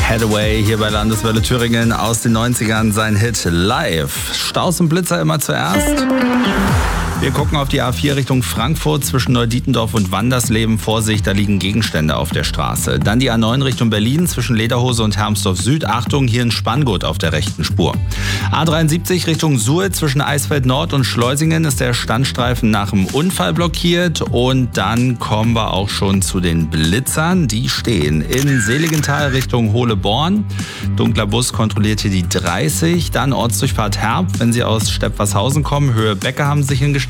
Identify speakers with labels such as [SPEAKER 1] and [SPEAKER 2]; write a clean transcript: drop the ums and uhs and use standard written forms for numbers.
[SPEAKER 1] Hathaway hier bei Landeswelle Thüringen aus den 90ern, sein Hit Live. Staus und Blitzer immer zuerst. Wir gucken auf die A4 Richtung Frankfurt zwischen Neudietendorf und Wandersleben. Vorsicht, da liegen Gegenstände auf der Straße. Dann die A9 Richtung Berlin zwischen Lederhose und Hermsdorf Süd. Achtung, hier in Spanngurt auf der rechten Spur. A73 Richtung Suhl zwischen Eisfeld Nord und Schleusingen ist der Standstreifen nach dem Unfall blockiert. Und dann kommen wir auch schon zu den Blitzern. Die stehen in Seligenthal Richtung Hohleborn. Dunkler Bus kontrolliert hier die 30. Dann Ortsdurchfahrt Herb, wenn Sie aus Steppwershausen kommen. Höhe Becke haben sich hingestellt.